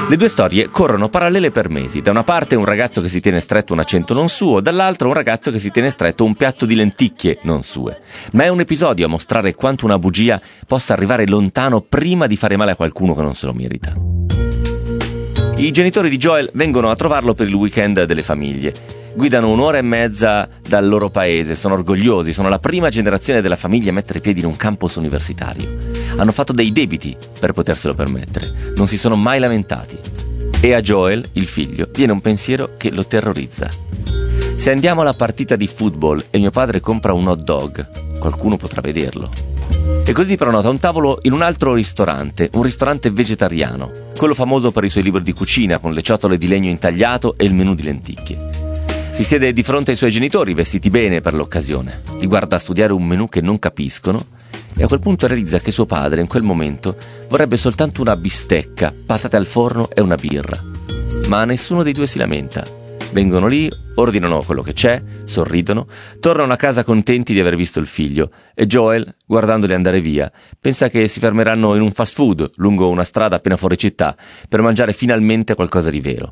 Le due storie corrono parallele per mesi. Da una parte un ragazzo che si tiene stretto un accento non suo, dall'altra un ragazzo che si tiene stretto un piatto di lenticchie non sue. Ma è un episodio a mostrare quanto una bugia possa arrivare lontano prima di fare male a qualcuno che non se lo merita. I genitori di Joel vengono a trovarlo per il weekend delle famiglie. Guidano 1.5 ore dal loro paese, sono orgogliosi, sono la prima generazione della famiglia a mettere piedi in un campus universitario. Hanno fatto dei debiti per poterselo permettere, non si sono mai lamentati. E a Joel, il figlio, viene un pensiero che lo terrorizza. Se andiamo alla partita di football e mio padre compra un hot dog, qualcuno potrà vederlo. E così prenota un tavolo in un altro ristorante, un ristorante vegetariano, quello famoso per i suoi libri di cucina con le ciotole di legno intagliato e il menù di lenticchie. Si siede di fronte ai suoi genitori, vestiti bene per l'occasione. Li guarda studiare un menù che non capiscono e a quel punto realizza che suo padre, in quel momento, vorrebbe soltanto una bistecca, patate al forno e una birra. Ma nessuno dei due si lamenta. Vengono lì, ordinano quello che c'è, sorridono, tornano a casa contenti di aver visto il figlio e Joel, guardandoli andare via, pensa che si fermeranno in un fast food lungo una strada appena fuori città per mangiare finalmente qualcosa di vero.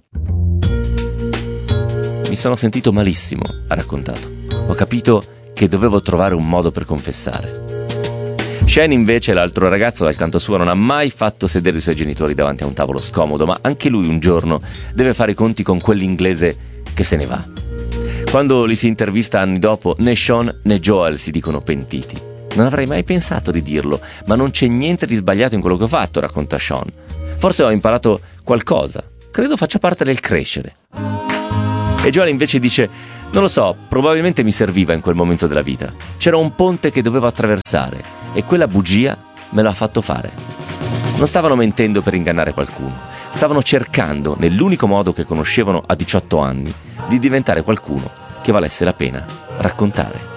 Mi sono sentito malissimo, ha raccontato. Ho capito che dovevo trovare un modo per confessare. Shane invece, l'altro ragazzo dal canto suo, non ha mai fatto sedere i suoi genitori davanti a un tavolo scomodo, ma anche lui un giorno deve fare i conti con quell'inglese che se ne va. Quando li si intervista anni dopo, né Sean né Joel si dicono pentiti. Non avrei mai pensato di dirlo, ma non c'è niente di sbagliato in quello che ho fatto, racconta Sean. Forse ho imparato qualcosa. Credo faccia parte del crescere. E Joel invece dice: non lo so, probabilmente mi serviva in quel momento della vita. C'era un ponte che dovevo attraversare e quella bugia me l'ha fatto fare. Non stavano mentendo per ingannare qualcuno, stavano cercando, nell'unico modo che conoscevano a 18 anni, di diventare qualcuno che valesse la pena raccontare.